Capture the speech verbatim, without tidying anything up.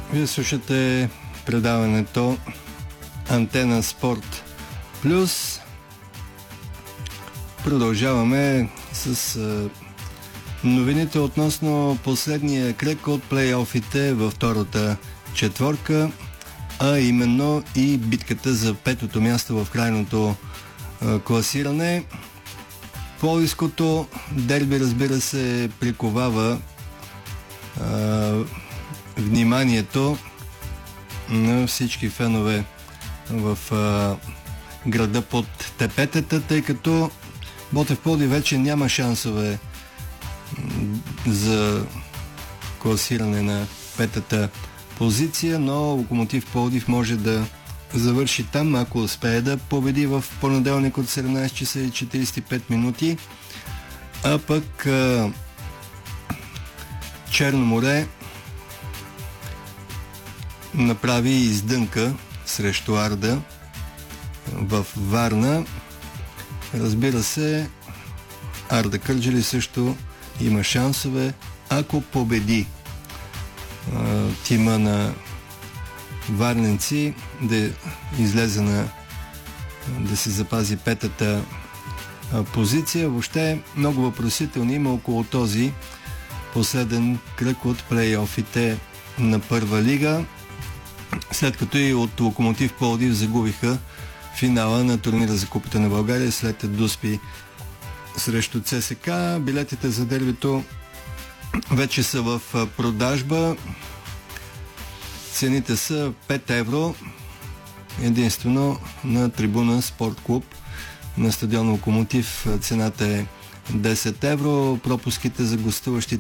Вие слушате предаването Антена Спорт Плюс. Продължаваме с а, новините относно последния кръг от плейофите във втората четворка, а именно и битката за петото място в крайното а, класиране. Пловдивското дерби, разбира се, приковава а, вниманието на всички фенове в а, града под тепетата, тъй като Ботев Пловдив вече няма шансове за класиране на петата позиция, но Локомотив Пловдив може да завърши там, ако успее да победи в понеделник от седемнайсет часа и четирийсет и пет минути. А пък а, Черно море направи издънка срещу Арда в Варна. Разбира се, Арда Кърджали също има шансове, ако победи а, тима на варненци, да излезе на да се запази петата а, позиция. Въобще много въпросителни има около този последен кръг от плейофите на първа лига, след като и от Локомотив Пловдив загубиха финала на турнира за Купата на България след Дуспи срещу ЦСКА. Билетите за дербито вече са в продажба. Цените са пет евро единствено на трибуна Спорт клуб. На стадион Локомотив цената е десет евро. Пропуските за гостуващите